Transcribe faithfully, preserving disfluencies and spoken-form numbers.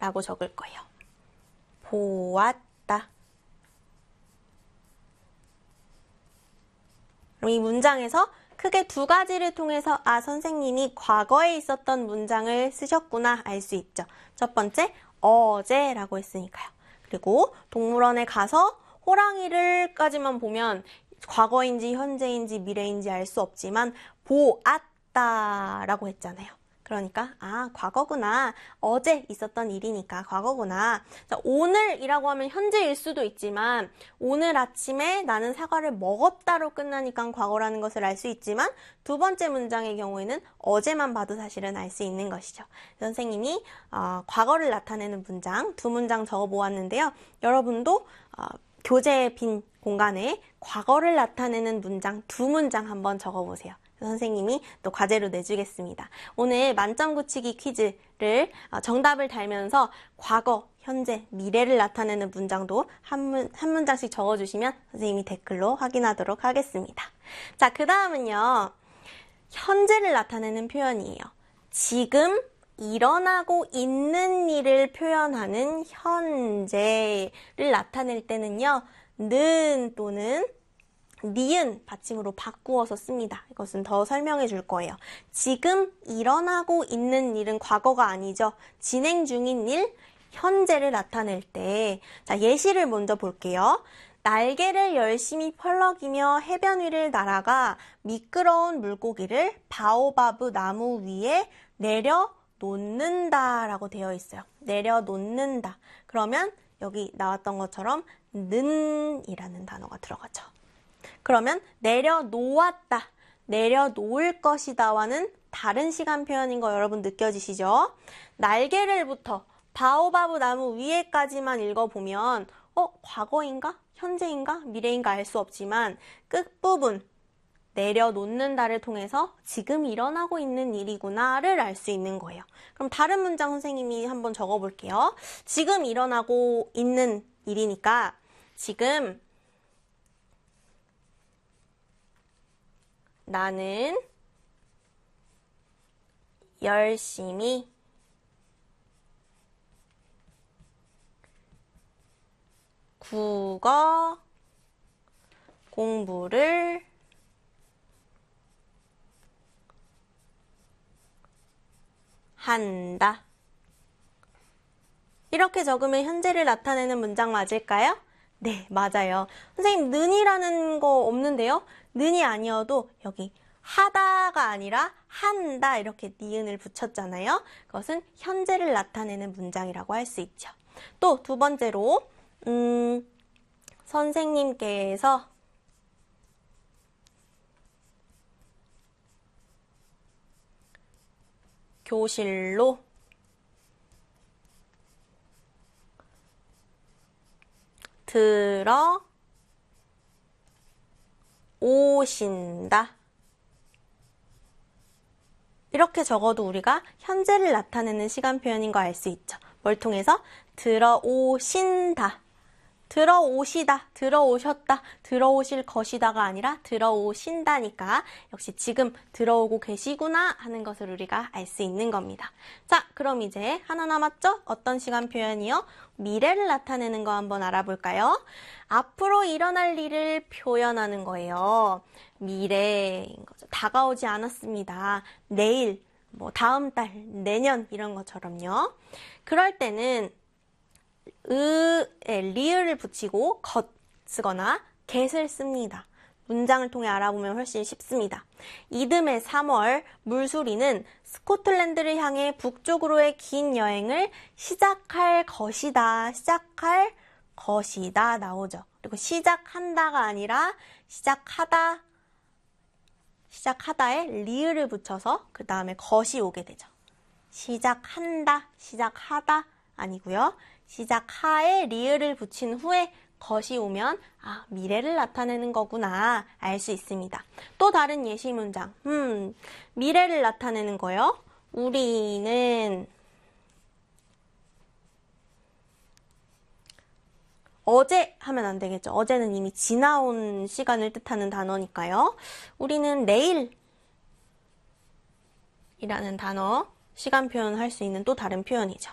라고 적을 거예요. 보았다. 그럼 이 문장에서 크게 두 가지를 통해서 아, 선생님이 과거에 있었던 문장을 쓰셨구나 알 수 있죠. 첫 번째, 어제라고 했으니까요. 그리고 동물원에 가서 호랑이를까지만 보면 과거인지 현재인지 미래인지 알 수 없지만 보았다라고 했잖아요. 그러니까 아, 과거구나. 어제 있었던 일이니까 과거구나. 자, 오늘이라고 하면 현재일 수도 있지만 오늘 아침에 나는 사과를 먹었다로 끝나니까 과거라는 것을 알 수 있지만 두 번째 문장의 경우에는 어제만 봐도 사실은 알 수 있는 것이죠. 선생님이 어, 과거를 나타내는 문장 두 문장 적어보았는데요. 여러분도 어, 교재 빈 공간에 과거를 나타내는 문장 두 문장 한번 적어보세요. 선생님이 또 과제로 내주겠습니다. 오늘 만점 굳히기 퀴즈를 정답을 달면서 과거, 현재, 미래를 나타내는 문장도 한, 문, 한 문장씩 적어주시면 선생님이 댓글로 확인하도록 하겠습니다. 자, 그 다음은요. 현재를 나타내는 표현이에요. 지금 일어나고 있는 일을 표현하는 현재를 나타낼 때는요. 는 또는 니은 받침으로 바꾸어서 씁니다. 이것은 더 설명해 줄 거예요. 지금 일어나고 있는 일은 과거가 아니죠. 진행 중인 일, 현재를 나타낼 때 자, 예시를 먼저 볼게요. 날개를 열심히 펄럭이며 해변 위를 날아가 미끄러운 물고기를 바오바브 나무 위에 내려놓는다 라고 되어 있어요. 내려놓는다. 그러면 여기 나왔던 것처럼 는 이라는 단어가 들어가죠. 그러면 내려놓았다, 내려놓을 것이다와는 다른 시간 표현인 거 여러분 느껴지시죠? 날개를부터 바오바브 나무 위에까지만 읽어보면 어? 과거인가? 현재인가? 미래인가 알 수 없지만 끝부분 내려놓는다를 통해서 지금 일어나고 있는 일이구나를 알 수 있는 거예요. 그럼 다른 문장 선생님이 한번 적어볼게요. 지금 일어나고 있는 일이니까 지금 나는 열심히 국어 공부를 한다. 이렇게 적으면 현재를 나타내는 문장 맞을까요? 네, 맞아요. 선생님, 는이라는 거 없는데요? 는이 아니어도 여기 하다가 아니라 한다 이렇게 니은을 붙였잖아요. 그것은 현재를 나타내는 문장이라고 할 수 있죠. 또 두 번째로 음, 선생님께서 교실로 들어 오신다. 이렇게 적어도 우리가 현재를 나타내는 시간 표현인 거 알 수 있죠. 뭘 통해서? 들어오신다. 들어오시다, 들어오셨다, 들어오실 것이다가 아니라 들어오신다니까 역시 지금 들어오고 계시구나 하는 것을 우리가 알 수 있는 겁니다. 자, 그럼 이제 하나 남았죠? 어떤 시간 표현이요? 미래를 나타내는 거 한번 알아볼까요? 앞으로 일어날 일을 표현하는 거예요. 미래인 거죠. 다가오지 않았습니다. 내일, 뭐 다음 달, 내년 이런 것처럼요. 그럴 때는 으에 리을을 붙이고 것 쓰거나 get을 씁니다. 문장을 통해 알아보면 훨씬 쉽습니다. 이듬해 삼월 물수리는 스코틀랜드를 향해 북쪽으로의 긴 여행을 시작할 것이다. 시작할 것이다 나오죠. 그리고 시작한다가 아니라 시작하다, 시작하다에 리을을 붙여서 그 다음에 것이 오게 되죠. 시작한다, 시작하다 아니고요. 시작하에 리을을 붙인 후에 것이 오면 아, 미래를 나타내는 거구나 알 수 있습니다. 또 다른 예시 문장. 음, 미래를 나타내는 거요. 우리는 어제 하면 안 되겠죠. 어제는 이미 지나온 시간을 뜻하는 단어니까요. 우리는 내일 이라는 단어 시간 표현할 수 있는 또 다른 표현이죠.